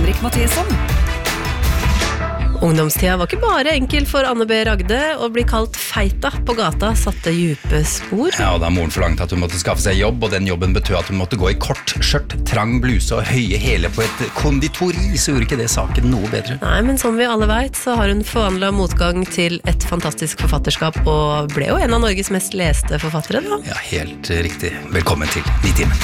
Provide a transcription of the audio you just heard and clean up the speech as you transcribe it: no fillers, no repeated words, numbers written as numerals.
Henrik Matheson. Ungdomstida var ikke bare enkel for Anne B. Ragde. Å bli kalt feita på gata satte dype spor. Ja, og da moren forlangte at hun måtte skaffe seg jobb, og den jobben betød at hun måtte gå i kort skjørt, trang bluse og høye hæler på et konditori, så gjorde ikke det saken noe bedre. Nei, men som vi alle vet, så har hun forvandlet motgang til et fantastisk forfatterskap, og ble jo en av Norges mest leste forfattere da. Ja, helt riktig. Velkommen til Nitimen.